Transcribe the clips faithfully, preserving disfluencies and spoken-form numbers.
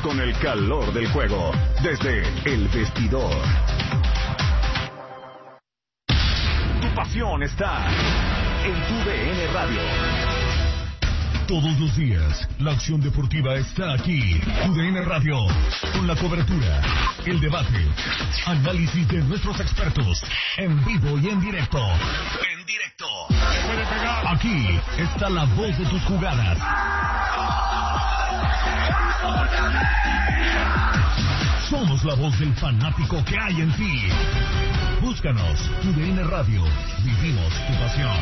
con el calor del juego desde el vestidor. Tu pasión está en tu D N Radio. Todos los días, la acción deportiva está aquí. Tu D N Radio, con la cobertura, el debate, análisis de nuestros expertos, en vivo y en directo. En directo. Aquí está la voz de tus jugadas. Somos la voz del fanático que hay en ti. Búscanos, Tu D N Radio. Vivimos tu pasión.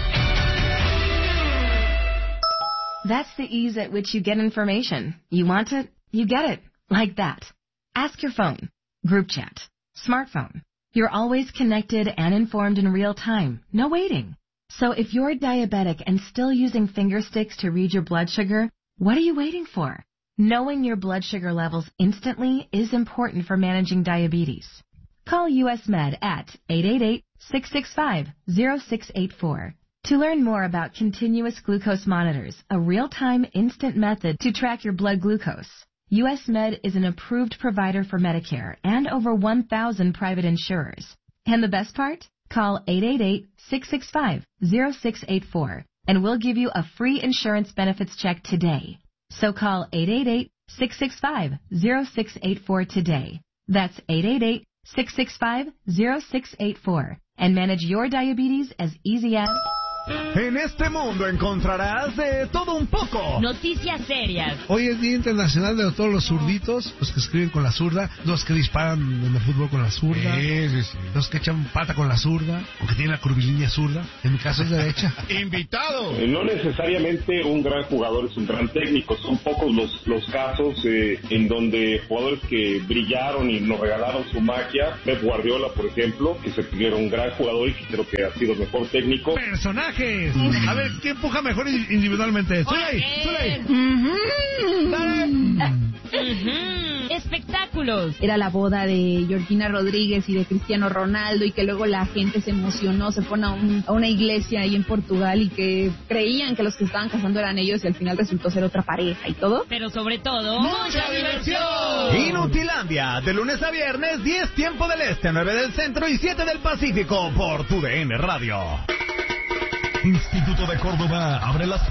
That's the ease at which you get information. You want it, you get it. Like that. Ask your phone. Group chat. Smartphone. You're always connected and informed in real time. No waiting. So if you're diabetic and still using finger sticks to read your blood sugar, what are you waiting for? Knowing your blood sugar levels instantly is important for managing diabetes. Call U S Med at eight eight eight, six six five, zero six eight four. To learn more about continuous glucose monitors, a real-time instant method to track your blood glucose. U S Med is an approved provider for Medicare and over one thousand private insurers. And the best part? Call eight eight eight, six six five, zero six eight four and we'll give you a free insurance benefits check today. So call eight eight eight, six six five, zero six eight four today. That's eight eight eight, six six five, zero six eight four and manage your diabetes as easy as... En este mundo encontrarás de todo un poco. Noticias serias. Hoy es Día Internacional de todos los zurditos, los que escriben con la zurda, los que disparan en el fútbol con la zurda, sí, sí, sí. los que echan pata con la zurda, o que tienen la curvilínea zurda. En mi caso es derecha. ¡Invitado! Eh, no necesariamente un gran jugador es un gran técnico. Son pocos los, los casos eh, en donde jugadores que brillaron y nos regalaron su magia. Pep Guardiola, por ejemplo, que se considera un gran jugador y que creo que ha sido el mejor técnico. Personaje. A ver, ¿quién empuja mejor individualmente? ¡Zuley! ¡Zuley! Uh-huh. ¡Dale! Uh-huh. Espectáculos. Era la boda de Georgina Rodríguez y de Cristiano Ronaldo y que luego la gente se emocionó, se fue a, un, a una iglesia ahí en Portugal y que creían que los que estaban casando eran ellos y al final resultó ser otra pareja y todo. Pero sobre todo, ¡mucha diversión! Inutilandia, de lunes a viernes, diez tiempo del este, nueve del centro y siete del Pacífico por Tu D N Radio. Instituto de Córdoba abre las...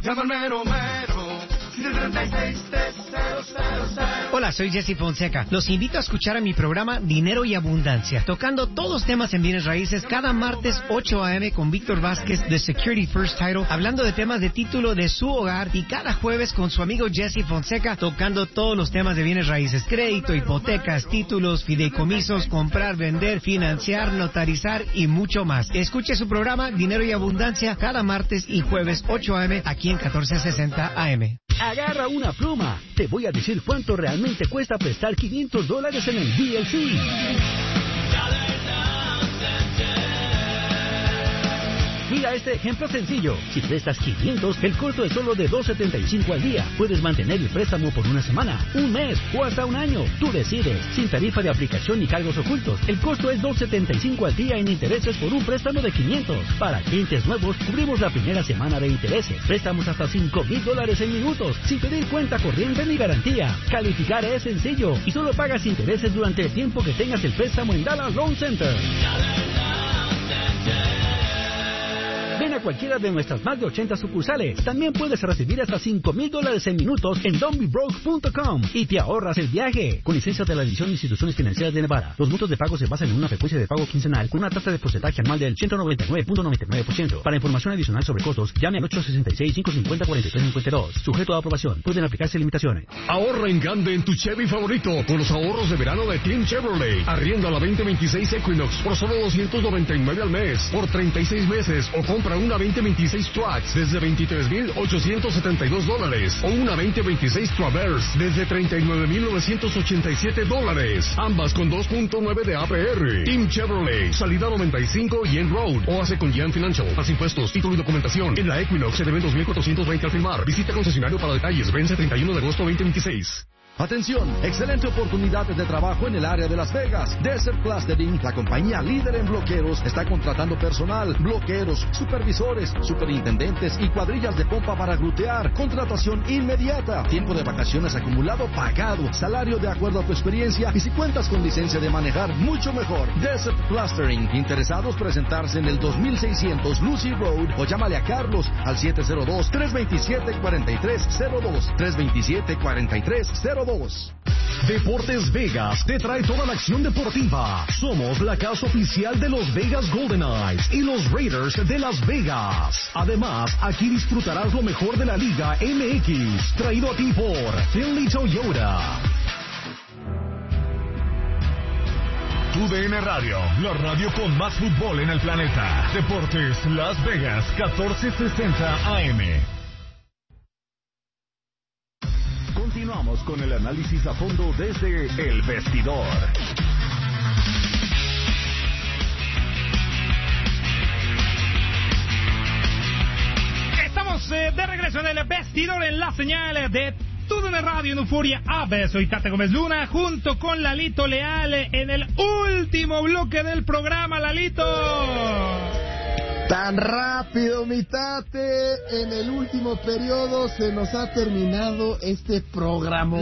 Hola, soy Jesse Fonseca. Los invito a escuchar a mi programa Dinero y Abundancia, tocando todos los temas en bienes raíces cada martes ocho a eme con Víctor Vázquez de Security First Title, hablando de temas de título de su hogar, y cada jueves con su amigo Jesse Fonseca, tocando todos los temas de bienes raíces: crédito, hipotecas, títulos, fideicomisos, comprar, vender, financiar, notarizar y mucho más. Escuche su programa Dinero y Abundancia cada martes y jueves ocho a eme aquí en catorce sesenta A M. Agarra una pluma. Te voy a decir cuánto realmente cuesta prestar quinientos dólares en el D L C. Mira este ejemplo sencillo. Si prestas quinientos, el costo es solo de dos setenta y cinco al día. Puedes mantener el préstamo por una semana, un mes o hasta un año. Tú decides. Sin tarifa de aplicación ni cargos ocultos. El costo es dos setenta y cinco al día en intereses por un préstamo de quinientos. Para clientes nuevos, cubrimos la primera semana de intereses. Préstamos hasta cinco mil dólares en minutos, sin pedir cuenta corriente ni garantía. Calificar es sencillo y solo pagas intereses durante el tiempo que tengas el préstamo en Dallas Loan Center. Ven a cualquiera de nuestras más de ochenta sucursales. También puedes recibir hasta cinco mil dólares en minutos en don't be broke punto com y te ahorras el viaje. Con licencia de la División de Instituciones Financieras de Nevada. Los montos de pago se basan en una frecuencia de pago quincenal con una tasa de porcentaje anual del ciento noventa y nueve punto noventa y nueve por ciento. Para información adicional sobre costos, llame al ocho sesenta y seis, cinco cincuenta, cuarenta y tres cincuenta y dos. Sujeto a aprobación. Pueden aplicarse limitaciones. Ahorra en grande en tu Chevy favorito con los ahorros de verano de Team Chevrolet. Arrienda la veinte veintiséis Equinox por solo doscientos noventa y nueve al mes por treinta y seis meses, o compra una veinte veintiséis Trax desde veintitrés mil ochocientos setenta y dos dólares o una veinte veintiséis Traverse desde treinta y nueve mil novecientos ochenta y siete dólares, ambas con dos punto nueve de A P R. Team Chevrolet, salida noventa y cinco y en Road, o hace con Gian Financial. Más impuestos, título y documentación. En la Equinox se deben dos mil cuatrocientos veinte al firmar. Visita concesionario para detalles. Vence treinta y uno de agosto veinte veintiséis. Atención, excelente oportunidad de trabajo en el área de Las Vegas. Desert Plastering, la compañía líder en bloqueros, está contratando personal, bloqueros, supervisores, superintendentes y cuadrillas de pompa para glutear. Contratación inmediata. Tiempo de vacaciones acumulado pagado. Salario de acuerdo a tu experiencia y si cuentas con licencia de manejar, mucho mejor. Desert Plastering. Interesados presentarse en el dos mil seiscientos Lucy Road o llámale a Carlos al siete cero dos, tres dos siete, cuatro tres cero dos, tres dos siete, cuatro tres cero dos. Deportes Vegas te trae toda la acción deportiva. Somos la casa oficial de los Vegas Golden Knights y los Raiders de Las Vegas. Además, aquí disfrutarás lo mejor de la Liga M X, traído a ti por Finley Toyota. Tu D N Radio, la radio con más fútbol en el planeta. Deportes Las Vegas, catorce sesenta A M. Continuamos con el análisis a fondo desde El Vestidor. Estamos eh, de regreso en El Vestidor en la señal de Tu D N Radio en Euforia A B. Soy Tate Gómez Luna junto con Lalito Leal en el último bloque del programa. Lalito, tan rápido, mi Tate, en el último periodo se nos ha terminado este programa.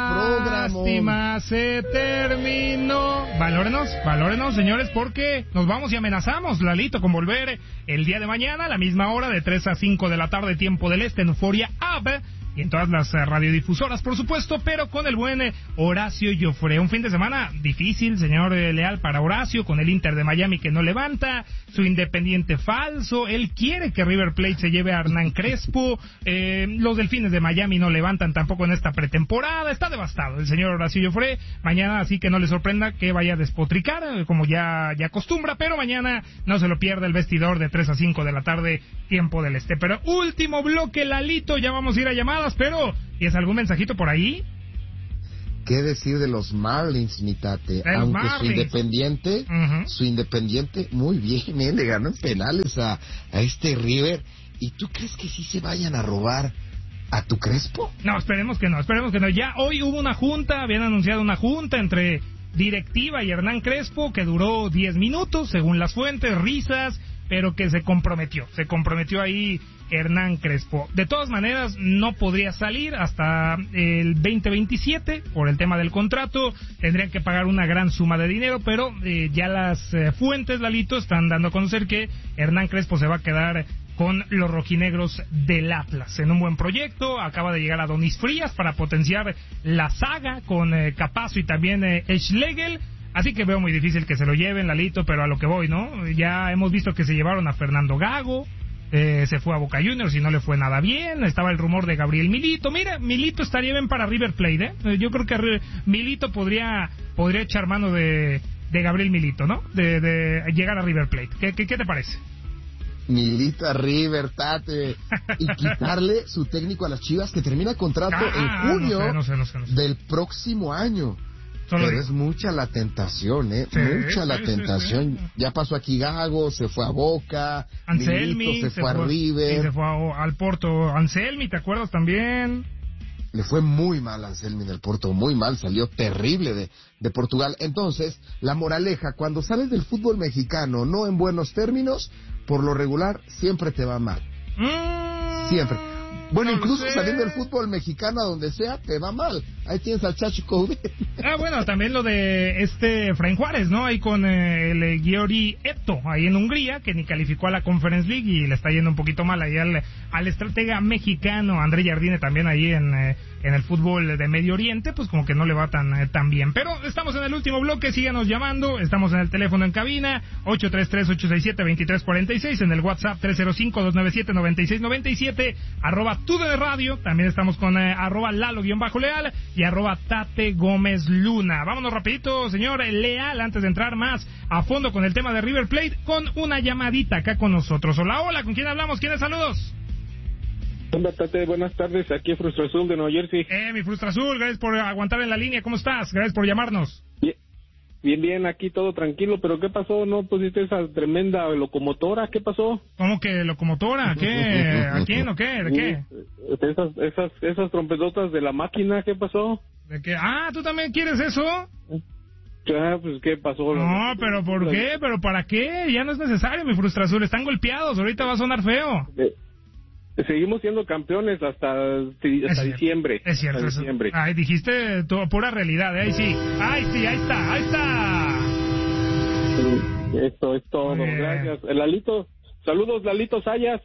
Lástima, se terminó. Valórenos, valórenos, señores, porque nos vamos y amenazamos, Lalito, con volver el día de mañana a la misma hora de tres a cinco de la tarde, tiempo del este, en Euforia A B. Y en todas las uh, radiodifusoras, por supuesto, pero con el buen eh, Horacio Joffre. Un fin de semana difícil, señor eh, Leal, para Horacio, con el Inter de Miami que no levanta, su Independiente falso, él quiere que River Plate se lleve a Hernán Crespo, eh, los Delfines de Miami no levantan tampoco en esta pretemporada, está devastado el señor Horacio Joffre. Mañana, así que no le sorprenda que vaya a despotricar, eh, como ya, ya acostumbra, pero mañana no se lo pierda el Vestidor de tres a cinco de la tarde, tiempo del este. Pero último bloque, Lalito, ya vamos a ir a llamadas. Pero, ¿tienes algún mensajito por ahí? ¿Qué decir de los Marlins, mi Tate? El Aunque Marlins. su Independiente, uh-huh. su Independiente, muy bien, ¿eh? Le ganó en penales a, a este River. ¿Y tú crees que sí se vayan a robar a tu Crespo? No, esperemos que no, esperemos que no. Ya hoy hubo una junta, habían anunciado una junta entre directiva y Hernán Crespo que duró diez minutos, según las fuentes, risas, pero que se comprometió, se comprometió ahí Hernán Crespo. De todas maneras, no podría salir hasta el veinte veintisiete por el tema del contrato. Tendrían que pagar una gran suma de dinero, pero eh, ya las eh, fuentes, Lalito, están dando a conocer que Hernán Crespo se va a quedar con los rojinegros del Atlas en un buen proyecto. Acaba de llegar a Adonis Frías para potenciar la saga con eh, Capazo y también eh, Schlegel. Así que veo muy difícil que se lo lleven, Lalito, pero a lo que voy, ¿no? Ya hemos visto que se llevaron a Fernando Gago, eh, se fue a Boca Juniors y no le fue nada bien. Estaba el rumor de Gabriel Milito. Mira, Milito estaría bien para River Plate, ¿eh? Yo creo que Milito podría podría echar mano de, de Gabriel Milito, ¿no? De, de llegar a River Plate. ¿Qué, qué, qué te parece? Milito a River, Tate, y quitarle su técnico a las Chivas, que termina contrato ah, en junio no sé, no sé, no sé, no sé. del próximo año. Solo Pero digo. es mucha la tentación, ¿eh? Sí, mucha sí, la sí, tentación. sí. Ya pasó aquí Gago, se fue a Boca, Anselmi Milito se, se fue a River. Y se fue a, al Porto. Anselmi, ¿te acuerdas también? Le fue muy mal a Anselmi en el Porto, muy mal, salió terrible de, de Portugal. Entonces, la moraleja, cuando sales del fútbol mexicano no en buenos términos, por lo regular siempre te va mal. Mm, siempre. Bueno, no incluso sé. saliendo del fútbol mexicano a donde sea, te va mal. Ahí tienes al Chacho Coudet. Ah, bueno, también lo de este Efraín Juárez, ¿no? Ahí con eh, el eh, Giori Epto, ahí en Hungría, que ni calificó a la Conference League y le está yendo un poquito mal ahí al, al estratega mexicano André Jardine, también ahí en, eh, en el fútbol de Medio Oriente, pues como que no le va tan, eh, tan bien. Pero estamos en el último bloque, síganos llamando, estamos en el teléfono en cabina, ocho tres tres, ocho seis siete, dos tres cuatro seis, en el WhatsApp tres cero cinco, dos nueve siete, nueve seis nueve siete, arroba Tu D N Radio, también estamos con eh, arroba Lalo-Leal y arroba Tate Gómez Luna. Vámonos rapidito, señor Leal, antes de entrar más a fondo con el tema de River Plate, con una llamadita acá con nosotros. Hola, hola, ¿con quién hablamos? ¿Quiénes saludos? Hola, Tate, buenas tardes, aquí es Frustra Azul de Nueva Jersey. Eh, mi Frustra Azul, gracias por aguantar en la línea, ¿cómo estás? Gracias por llamarnos. Bien, bien, bien, aquí todo tranquilo, pero ¿qué pasó? ¿No pusiste esa tremenda locomotora? ¿Qué pasó? ¿Cómo que locomotora? ¿Qué? ¿A quién o qué? ¿De qué? Esas, esas, esas trompetotas de la máquina, ¿qué pasó? ¿De qué? Ah, ¿tú también quieres eso? Ya, pues, ¿qué pasó? No, pero ¿por qué? ¿Pero para qué? Ya no es necesario, mi Frustra Azul. Están golpeados, ahorita va a sonar feo. Eh, seguimos siendo campeones hasta, sí, hasta es diciembre. Es cierto. Hasta diciembre. Ay, dijiste tu, pura realidad, ¿eh? Ahí sí. Ay, sí, ahí está, ahí está. Sí, esto es todo, gracias. Lalito, saludos, Lalito Sayas.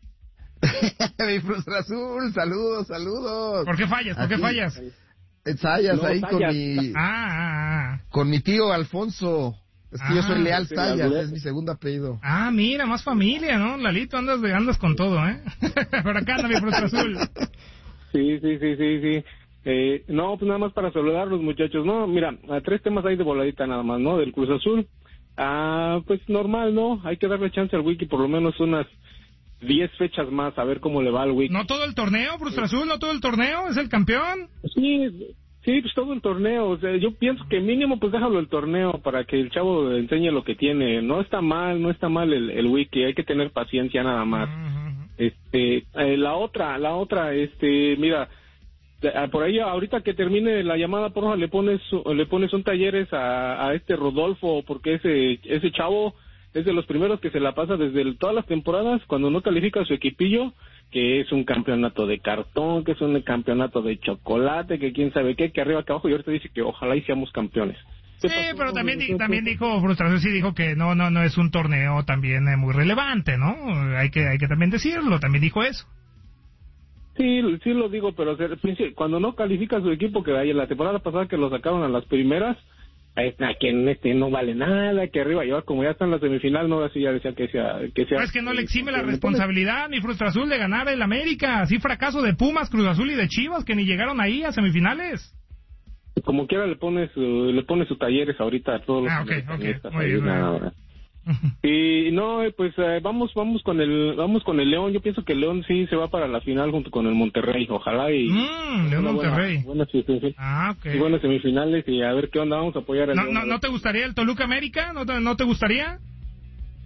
Mi Frustra Azul, saludos, saludos. ¿Por qué fallas? ¿Por Aquí, qué fallas? Sayas, No, ahí Sayas. con mi... Ah, ah, ah. Con mi tío Alfonso. Es que Ah, yo soy Leal sí, Sayas, la- es mi segundo apellido. Ah, mira, más familia, ¿no? Lalito, andas, de- andas con todo, ¿eh? Por acá anda mi Frustra Azul. Sí, sí, sí, sí, sí. Eh, no, pues nada más para saludarlos, muchachos. No, mira, a tres temas ahí de voladita nada más, ¿no? Del Cruz Azul. Ah, pues normal, ¿no? Hay que darle chance al Wiki por lo menos unas diez fechas más, a ver cómo le va al Wiki. ¿No todo el torneo, Frustra Azul? ¿No todo el torneo? ¿Es el campeón? Sí, sí, pues todo el torneo. O sea, yo pienso que mínimo pues déjalo el torneo para que el chavo enseñe lo que tiene. No está mal, no está mal el, el Wiki. Hay que tener paciencia nada más. Este, eh, la otra, la otra, este, mira, de- ah, por ahí ahorita que termine la llamada, porfa, le pones, le pones un talleres a, a este Rodolfo, porque ese, ese chavo es de los primeros que se la pasa desde el- todas las temporadas, cuando no califica a su equipillo, que es un campeonato de cartón, que es un campeonato de chocolate, que quién sabe qué, que arriba, que abajo, y ahorita dice que ojalá y seamos campeones. Sí, pero también, di- también dijo Frustra Azul, sí dijo que no, no, no es un torneo también eh, muy relevante, ¿no? Hay que, hay que también decirlo, también dijo eso. Sí, sí lo digo, pero o sea, cuando no califica su equipo, que ahí en la temporada pasada que lo sacaron a las primeras, ahí está, que en este no vale nada, que arriba, y ahora como ya está en la semifinal, no, así ya decía que sea... Que sea Pero es que no le exime la que- responsabilidad, mi Frustra Azul, de ganar el América. Así fracaso de Pumas, Cruz Azul y de Chivas, que ni llegaron ahí a semifinales. Como quiera le pone su, le pone sus talleres ahorita a todos los Ah, ok, americanistas ok, muy ahí, bien, muy nada, bien. ahora. Y no, eh, pues eh, vamos vamos con el vamos con el León. Yo pienso que el León sí se va para la final junto con el Monterrey. Ojalá y Mm, León una buena- Monterrey. buena semifinal- Ah, ok. y buenas semifinales y a ver qué onda, vamos a apoyar al ¿No, León. no, ¿No te gustaría el Toluca América? ¿No te, no te gustaría?